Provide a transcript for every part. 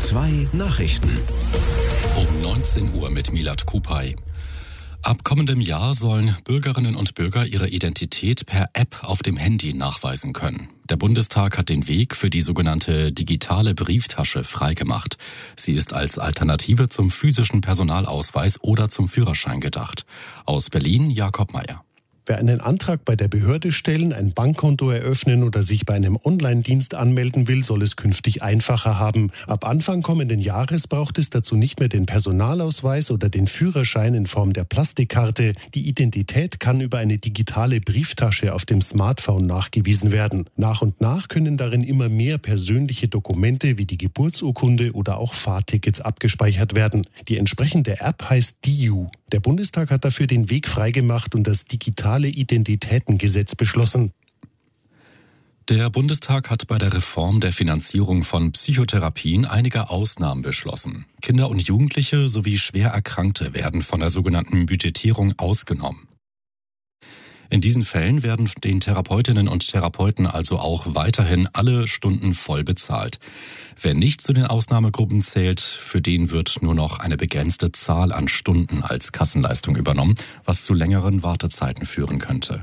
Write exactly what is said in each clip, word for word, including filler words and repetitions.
zwei Nachrichten. Um neunzehn Uhr mit Milad Kupay. Ab kommendem Jahr sollen Bürgerinnen und Bürger ihre Identität per App auf dem Handy nachweisen können. Der Bundestag hat den Weg für die sogenannte digitale Brieftasche freigemacht. Sie ist als Alternative zum physischen Personalausweis oder zum Führerschein gedacht. Aus Berlin Jakob Meyer. Wer einen Antrag bei der Behörde stellen, ein Bankkonto eröffnen oder sich bei einem Online-Dienst anmelden will, soll es künftig einfacher haben. Ab Anfang kommenden Jahres braucht es dazu nicht mehr den Personalausweis oder den Führerschein in Form der Plastikkarte. Die Identität kann über eine digitale Brieftasche auf dem Smartphone nachgewiesen werden. Nach und nach können darin immer mehr persönliche Dokumente wie die Geburtsurkunde oder auch Fahrtickets abgespeichert werden. Die entsprechende App heißt D I U. Der Bundestag hat dafür den Weg freigemacht und das digitale Identitätengesetz beschlossen. Der Bundestag hat bei der Reform der Finanzierung von Psychotherapien einige Ausnahmen beschlossen. Kinder und Jugendliche sowie schwer Erkrankte werden von der sogenannten Budgetierung ausgenommen. In diesen Fällen werden den Therapeutinnen und Therapeuten also auch weiterhin alle Stunden voll bezahlt. Wer nicht zu den Ausnahmegruppen zählt, für den wird nur noch eine begrenzte Zahl an Stunden als Kassenleistung übernommen, was zu längeren Wartezeiten führen könnte.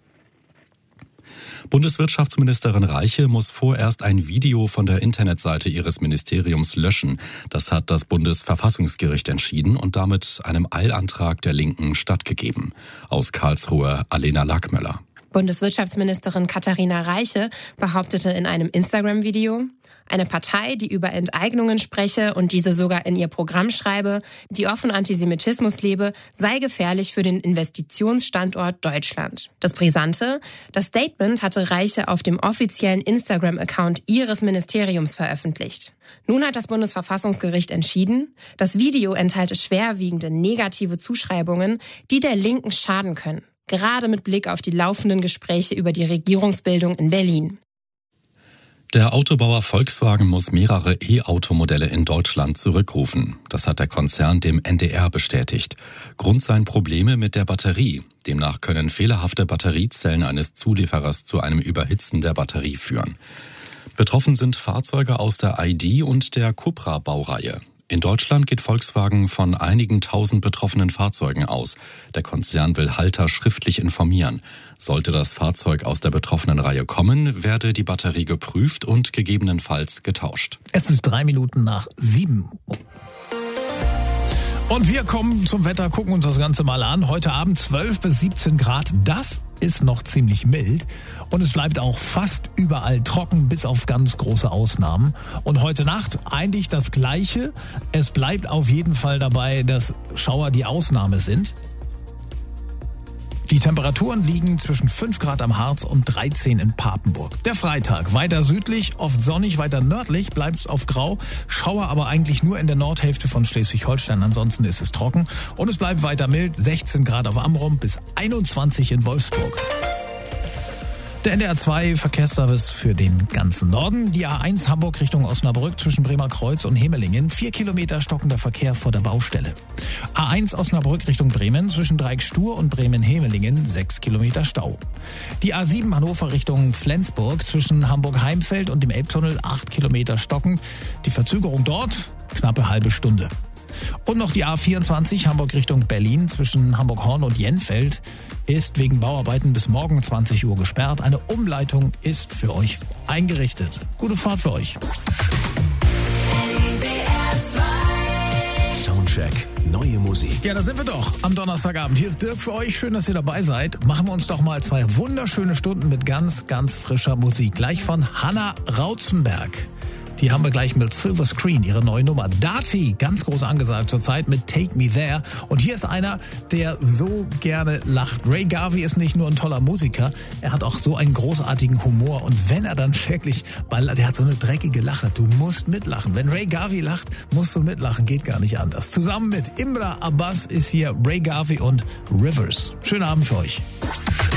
Bundeswirtschaftsministerin Reiche muss vorerst ein Video von der Internetseite ihres Ministeriums löschen. Das hat das Bundesverfassungsgericht entschieden und damit einem Eilantrag der Linken stattgegeben. Aus Karlsruhe Alena Lackmöller. Bundeswirtschaftsministerin Katharina Reiche behauptete in einem Instagram-Video, eine Partei, die über Enteignungen spreche und diese sogar in ihr Programm schreibe, die offen Antisemitismus lebe, sei gefährlich für den Investitionsstandort Deutschland. Das Brisante, das Statement hatte Reiche auf dem offiziellen Instagram-Account ihres Ministeriums veröffentlicht. Nun hat das Bundesverfassungsgericht entschieden, das Video enthalte schwerwiegende negative Zuschreibungen, die der Linken schaden können. Gerade mit Blick auf die laufenden Gespräche über die Regierungsbildung in Berlin. Der Autobauer Volkswagen muss mehrere E-Automodelle in Deutschland zurückrufen. Das hat der Konzern dem N D R bestätigt. Grund seien Probleme mit der Batterie. Demnach können fehlerhafte Batteriezellen eines Zulieferers zu einem Überhitzen der Batterie führen. Betroffen sind Fahrzeuge aus der I D und der Cupra-Baureihe. In Deutschland geht Volkswagen von einigen tausend betroffenen Fahrzeugen aus. Der Konzern will Halter schriftlich informieren. Sollte das Fahrzeug aus der betroffenen Reihe kommen, werde die Batterie geprüft und gegebenenfalls getauscht. Es ist drei Minuten nach sieben. Und wir kommen zum Wetter, gucken uns das Ganze mal an. Heute Abend zwölf bis siebzehn Grad, das ist noch ziemlich mild. Und es bleibt auch fast überall trocken, bis auf ganz große Ausnahmen. Und heute Nacht eigentlich das Gleiche. Es bleibt auf jeden Fall dabei, dass Schauer die Ausnahme sind. Die Temperaturen liegen zwischen fünf Grad am Harz und dreizehn in Papenburg. Der Freitag weiter südlich, oft sonnig, weiter nördlich bleibt es auf grau. Schauer aber eigentlich nur in der Nordhälfte von Schleswig-Holstein, ansonsten ist es trocken. Und es bleibt weiter mild, sechzehn Grad auf Amrum bis einundzwanzig in Wolfsburg. Der N D R zwei Verkehrsservice für den ganzen Norden. Die A eins Hamburg Richtung Osnabrück zwischen Bremerkreuz und Hemelingen. Vier Kilometer stockender Verkehr vor der Baustelle. A eins Osnabrück Richtung Bremen zwischen Dreieckstur und Bremen-Hemelingen. Sechs Kilometer Stau. Die A sieben Hannover Richtung Flensburg zwischen Hamburg-Heimfeld und dem Elbtunnel. Acht Kilometer stockend. Die Verzögerung dort knappe halbe Stunde. Und noch die A vierundzwanzig Hamburg Richtung Berlin zwischen Hamburg-Horn und Jenfeld ist wegen Bauarbeiten bis morgen zwanzig Uhr gesperrt. Eine Umleitung ist für euch eingerichtet. Gute Fahrt für euch. Soundcheck, neue Musik. Ja, da sind wir doch am Donnerstagabend. Hier ist Dirk für euch. Schön, dass ihr dabei seid. Machen wir uns doch mal zwei wunderschöne Stunden mit ganz, ganz frischer Musik. Gleich von Hanna Rautzenberg. Die haben wir gleich mit Silver Screen, ihre neue Nummer. Dati, ganz groß angesagt zurzeit mit Take Me There. Und hier ist einer, der so gerne lacht. Ray Garvey ist nicht nur ein toller Musiker, er hat auch so einen großartigen Humor. Und wenn er dann wirklich, weil der hat so eine dreckige Lache, du musst mitlachen. Wenn Ray Garvey lacht, musst du mitlachen, geht gar nicht anders. Zusammen mit Imra Abbas ist hier Ray Garvey und Rivers. Schönen Abend für euch.